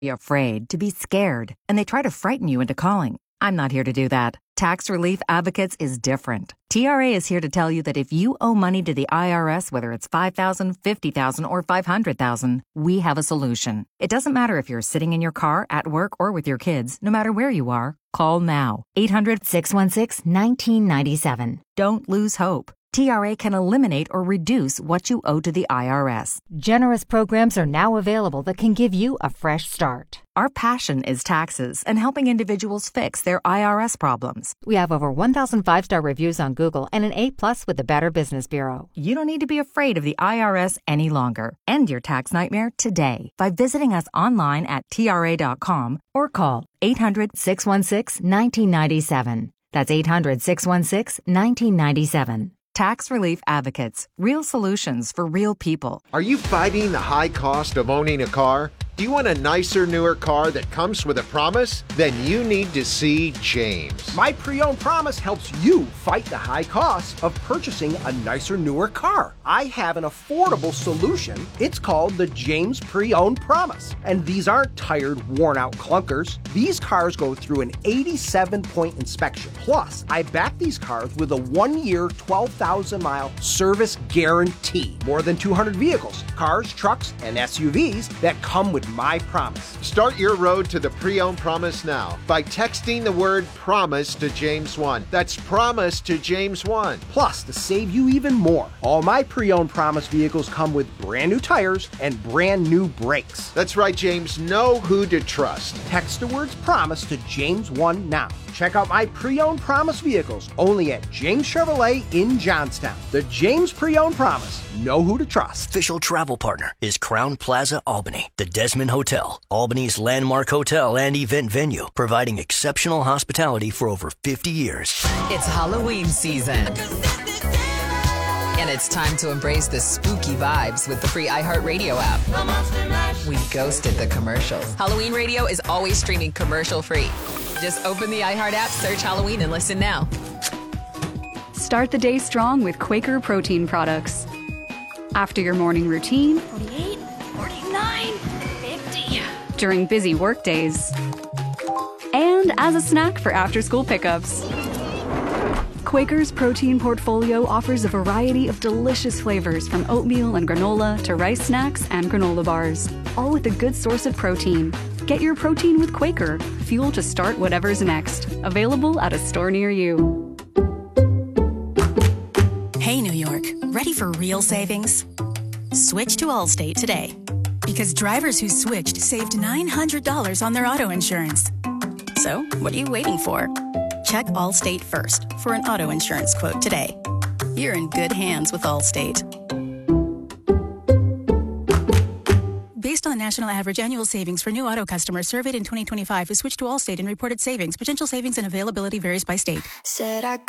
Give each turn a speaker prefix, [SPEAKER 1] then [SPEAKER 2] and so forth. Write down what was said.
[SPEAKER 1] be afraid, to be scared, and they try to frighten you into calling. I'm not here to do that. Tax Relief Advocates is different. TRA is here to tell you that if you owe money to the IRS, whether it's $5,000, $50,000, or $500,000, we have a solution. It doesn't matter if you're sitting in your car, at work, or with your kids. No matter where you are, call now. 800-616-1997. Don't lose hope. TRA can eliminate or reduce what you owe to the IRS. Generous programs are now available that can give you a fresh start. Our passion is taxes and helping individuals fix their IRS problems. We have over 1,000 5-star reviews on Google and an A+ with the Better Business Bureau. You don't need to be afraid of the IRS any longer. End your tax nightmare today by visiting us online at TRA.com or call 800-616-1997. That's 800-616-1997. Tax Relief Advocates. Real solutions for real people.
[SPEAKER 2] Are you fighting the high cost of owning a car? Do you want a nicer, newer car that comes with a promise? Then you need to see James.
[SPEAKER 3] My pre-owned promise helps you fight the high cost of purchasing a nicer, newer car. I have an affordable solution. It's called the James Pre-Owned Promise. And these aren't tired, worn-out clunkers. These cars go through an 87-point inspection. Plus, I back these cars with a 1-year, 12,000-mile service guarantee. More than 200 vehicles, cars, trucks, and SUVs that come with my promise.
[SPEAKER 2] Start your road to the pre-owned promise now by texting the word promise to James 1. That's promise to James 1.
[SPEAKER 3] Plus, to save you even more, all my pre-owned promise vehicles come with brand new tires and brand new brakes.
[SPEAKER 2] That's right, James. Know who to trust.
[SPEAKER 3] Text the words promise to James 1 now. Check out my pre-owned promise vehicles only at James Chevrolet in Johnstown. The James Pre-Owned Promise. Know who to trust.
[SPEAKER 4] Official travel partner is Crown Plaza Albany, the Desmond Hotel, Albany's landmark hotel and event venue, providing exceptional hospitality for over 50 years.
[SPEAKER 5] It's Halloween season. And it's time to embrace the spooky vibes with the free iHeartRadio app. We ghosted the commercials. Halloween Radio is always streaming commercial-free. Just open the iHeart app, search Halloween, and listen now.
[SPEAKER 6] Start the day strong with Quaker protein products. After your morning routine,
[SPEAKER 7] 48, 49, 50.
[SPEAKER 6] During busy work days, and as a snack for after-school pickups. Quaker's protein portfolio offers a variety of delicious flavors from oatmeal and granola to rice snacks and granola bars, all with a good source of protein. Get your protein with Quaker, fuel to start whatever's next. Available at a store near you.
[SPEAKER 8] Hey, New York, ready for real savings? Switch to Allstate today. Because drivers who switched saved $900 on their auto insurance. So, what are you waiting for? Check Allstate first for an auto insurance quote today. You're in good hands with Allstate. Based on the national average annual savings for new auto customers surveyed in 2025 who switched to Allstate and reported savings, potential savings and availability varies by state.
[SPEAKER 7] Said I